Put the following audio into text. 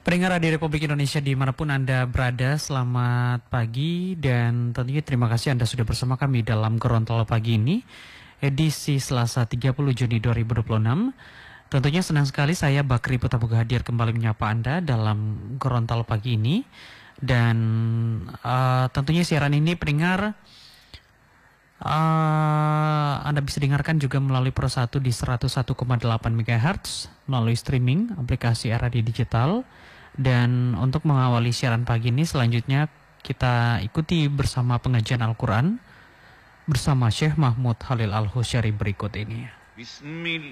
Pendengar Radio Republik Indonesia dimanapun Anda berada, selamat pagi dan tentunya terima kasih Anda sudah bersama kami dalam Gorontalo Pagi ini, edisi Selasa 30 Juni 2026. Tentunya senang sekali saya Bakri Putabuga hadir kembali menyapa Anda dalam Gorontalo Pagi ini. Dan tentunya siaran ini pendengar Anda bisa dengarkan juga melalui Pro 1 di 101,8 MHz melalui streaming aplikasi Radio Digital. Dan untuk mengawali siaran pagi ini selanjutnya kita ikuti bersama pengajian Al-Quran bersama Syekh Mahmud Khalil Al-Husyari berikut ini. Bismillah.